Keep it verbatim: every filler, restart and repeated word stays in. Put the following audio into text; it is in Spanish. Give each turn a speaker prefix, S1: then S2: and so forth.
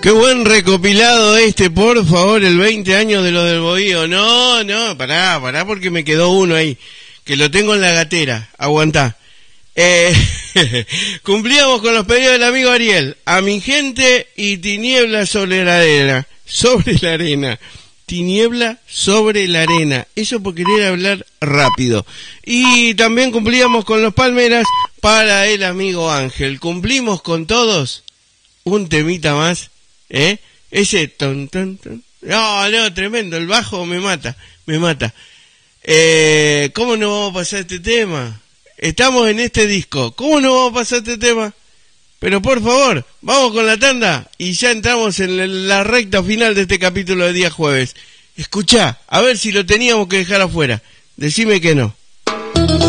S1: Qué buen recopilado este, por favor, el veinte años de lo del bohío. No, no, pará, pará porque me quedó uno ahí, que lo tengo en la gatera, aguantá. Eh, cumplíamos con los pedidos del amigo Ariel, a mi gente y tiniebla sobre la arena, sobre la arena, tiniebla sobre la arena, eso por querer hablar rápido. Y también cumplíamos con los palmeras para el amigo Ángel, cumplimos con todos, un temita más. ¿Eh? Ese ton, ton, ton. No, no, tremendo, el bajo me mata, me mata. Eh, ¿cómo no vamos a pasar este tema? Estamos en este disco, ¿cómo no vamos a pasar este tema? Pero por favor, vamos con la tanda y ya entramos en la recta final de este capítulo de día jueves. Escuchá, a ver si lo teníamos que dejar afuera. Decime que no.